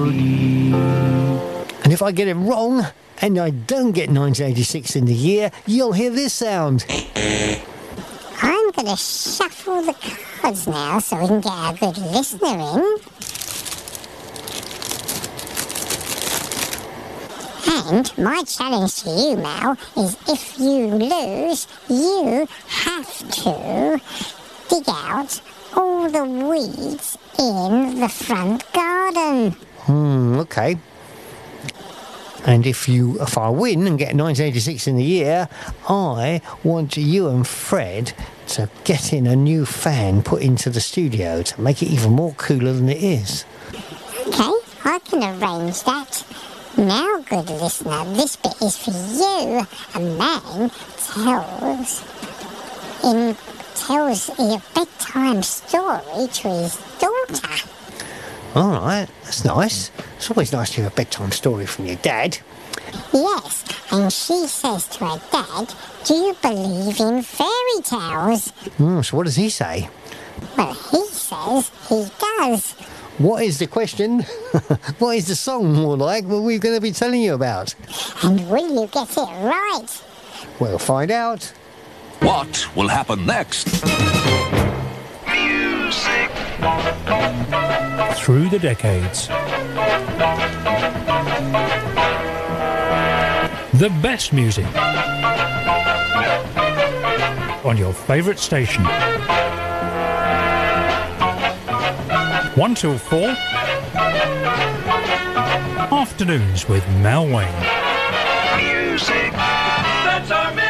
And if I get it wrong, and I don't get 1986 in the year, you'll hear this sound. I'm going to shuffle the cards now so we can get a good listener in. And my challenge to you, Mal, is if you lose, you have to dig out all the weeds in the front garden. Okay. And if I win and get 1986 in the year, I want you and Fred to get in a new fan put into the studio to make it even more cooler than it is. Okay, I can arrange that. Now, good listener, this bit is for you. A man tells a bedtime story to his daughter. All right, that's nice. It's always nice to hear a bedtime story from your dad. Yes, and she says to her dad, "Do you believe in fairy tales?" So what does he say? Well, he says he does. What is the question? What is the song more like? What we're going to be telling you about? And will you get it right? We'll find out. What will happen next? Music. Through the decades. The best music. On your favourite station. 1 till 4. Afternoons with Mal Wayne. Music. That's our music.